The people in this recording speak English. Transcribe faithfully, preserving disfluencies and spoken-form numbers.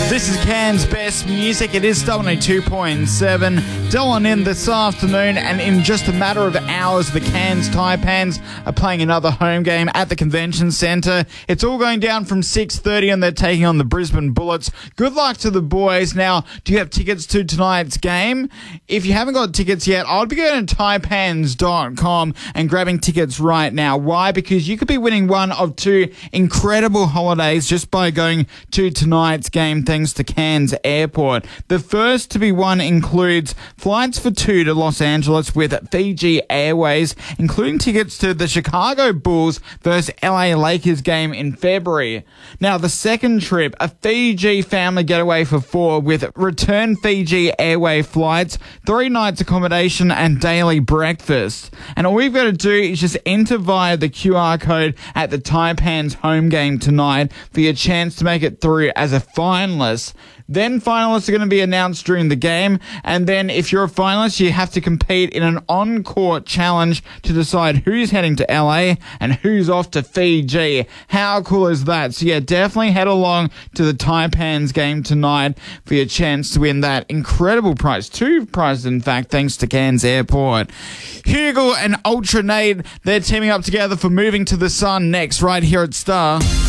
This is Cairns Best Music. It is Star one oh two point seven. Dylan in this afternoon, and in just a matter of hours, the Cairns Taipans are playing another home game at the Convention Centre. It's all going down from six thirty, and they're taking on the Brisbane Bullets. Good luck to the boys. Now, do you have tickets to tonight's game? If you haven't got tickets yet, I'd be going to taipans dot com and grabbing tickets right now. Why? Because you could be winning one of two incredible holidays just by going to tonight's game, thanks to Cairns Airport. The first to be won includes flights for two to Los Angeles with Fiji Airways, including tickets to the Chicago Bulls versus L A Lakers game in February. Now, the second trip, a Fiji family getaway for four with return Fiji Airway flights, three nights accommodation and daily breakfast. And all you've got to do is just enter via the Q R code at the Taipans home game tonight for your chance to make it through as a finalist. Then finalists are going to be announced during the game, and then if you're a finalist, you have to compete in an on-court challenge to decide who's heading to L A and who's off to Fiji. How cool is that? So yeah, definitely head along to the Taipans game tonight for your chance to win that incredible prize. Two prizes, in fact, thanks to Cairns Airport. Hugel and Ultranate, they're teaming up together for Moving to the Sun next, right here at Star.